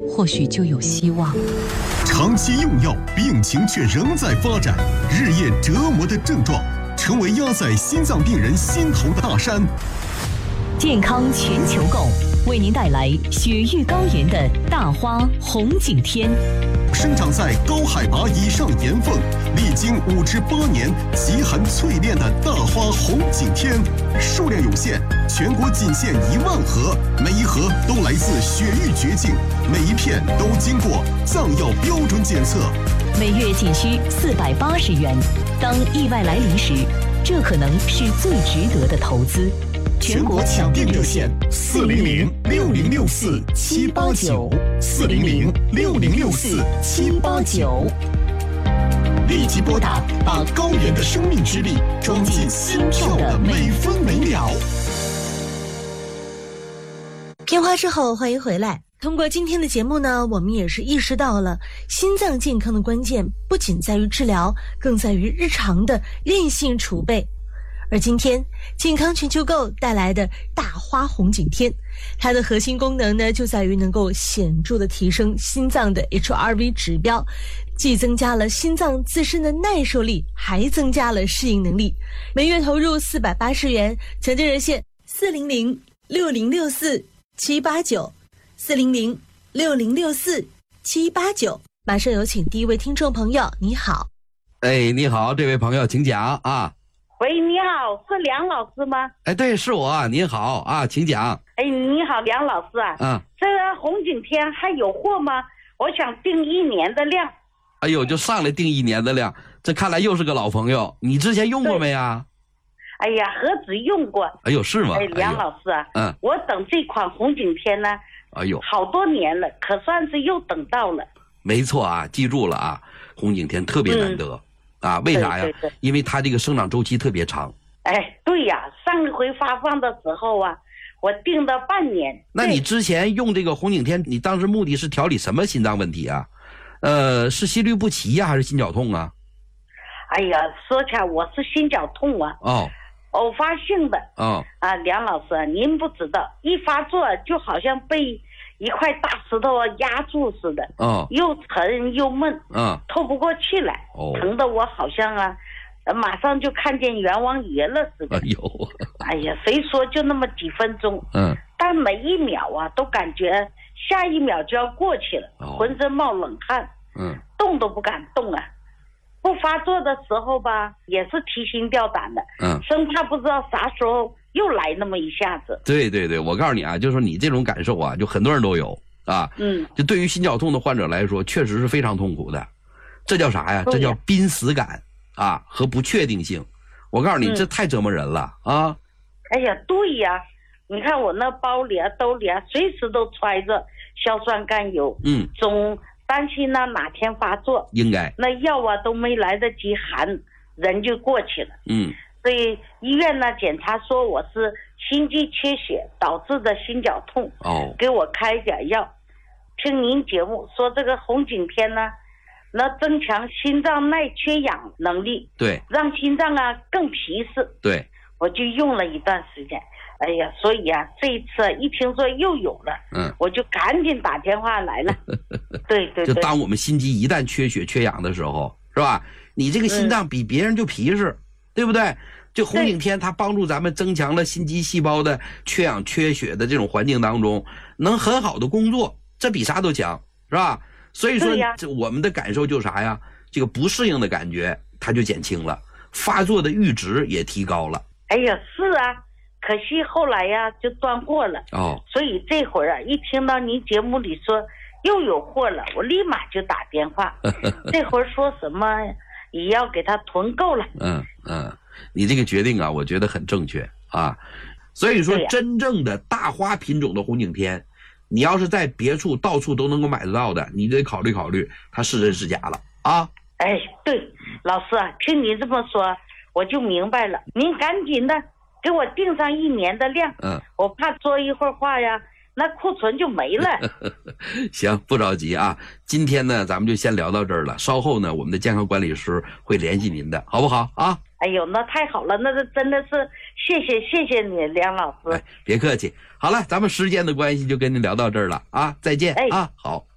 或许就有希望。 长期用药，病情却仍在发展，日夜折磨的症状，成为压在心脏病人心头的大山。 健康全球购为您带来雪域高原的大花红景天。 生长在高海拔以上岩缝，历经5至8年极寒淬炼的大花红景天，数量有限，全国仅限1万盒，每一盒都来自雪域绝境，每一片都经过藏药标准检测， 每月仅需480元。当意外来临时，这可能是最值得的投资。 全国抢订热线400-6064-789，400-6064-789，立即拨打，把高原的生命之力装进心跳的每分每秒。 片花之后，欢迎回来。通过今天的节目呢，我们也是意识到了心脏健康的关键不仅在于治疗，更在于日常的韧性储备。而今天健康全球购带来的大花红景天，它的核心功能呢，就在于能够显著的提升心脏的 HRV 指标，既增加了心脏自身的耐受力，还增加了适应能力。每月投入480元，抢订热线400-6064-789，400-6064-789。马上有请第一位听众朋友，你好。 哎，你好，这位朋友请讲啊。 喂，你好，是梁老师吗？ 哎，对，是我，您好啊，请讲。 哎，你好，梁老师啊。这个红景天还有货吗？我想订1年的量。 哎呦，就上来订1年的量，这看来又是个老朋友。你之前用过没呀？ 哎呀，何止用过。 哎呦，是吗？ 哎，梁老师啊，我等这款红景天呢， 哎呦， 好多年了，可算是又等到了。 没错啊，记住了啊，红景天特别难得。啊，为啥呀？ 对对对， 因为它这个生长周期特别长。 哎，对呀，上一回发放的时候啊，我订了半年。 那你之前用这个红景天，你当时目的是调理什么心脏问题啊？是心律不齐呀，还是心绞痛啊？ 哎呀，说起来我是心绞痛啊。 哦。 偶发性的。 哦。 啊，梁老师，您不知道，一发作就好像被一块大石头压住似的，又沉又闷，透不过气来，疼得我好像啊，马上就看见阎王爷了似的。哎呀，谁说就那么几分钟，但每一秒啊，都感觉下一秒就要过去了，浑身冒冷汗，动都不敢动啊。不发作的时候吧，也是提心吊胆的，生怕不知道啥时候又来那么一下子。 对对对，我告诉你啊，就是说你这种感受啊，就很多人都有啊。就对于心绞痛的患者来说，确实是非常痛苦的。这叫啥呀？这叫濒死感啊和不确定性。我告诉你，这太折磨人了啊！ 哎呀，对呀，你看我那包里啊、兜里啊，随时都揣着硝酸甘油，总担心呢哪天发作， 应该那药啊都没来得及含，人就过去了。所以医院呢检查说我是心肌缺血导致的心绞痛，给我开点药。听您节目说这个红景天呢，那增强心脏耐缺氧能力， 对， 让心脏啊更皮实， 对， 我就用了一段时间。哎呀，所以啊，这一次一听说又有了，我就赶紧打电话来了。对对对， 就当我们心肌一旦缺血缺氧的时候，是吧？你这个心脏比别人就皮实，对不对？这红景天它帮助咱们增强了心肌细胞的缺氧缺血的这种环境当中，能很好的工作，这比啥都强，是吧？所以说，这我们的感受就是啥呀？这个不适应的感觉它就减轻了，发作的阈值也提高了。 哎呀，是啊。可惜后来呀就断货了，所以这会儿啊一听到您节目里说又有货了，我立马就打电话。这会儿说什么也要给他囤够了。 你这个决定啊，我觉得很正确啊。所以说，真正的大花品种的红景天，你要是在别处到处都能够买得到的，你得考虑考虑它是真是假了啊。 哎，对，老师啊，听你这么说我就明白了，您赶紧的给我订上1年的量，我怕说一会儿话呀，那库存就没了。 行，不着急啊。今天呢，咱们就先聊到这儿了。稍后呢，我们的健康管理师会联系您的，好不好啊？ 哎呦，那太好了，那这真的是谢谢你，梁老师。 别客气。好了，咱们时间的关系就跟您聊到这儿了啊，再见啊，好。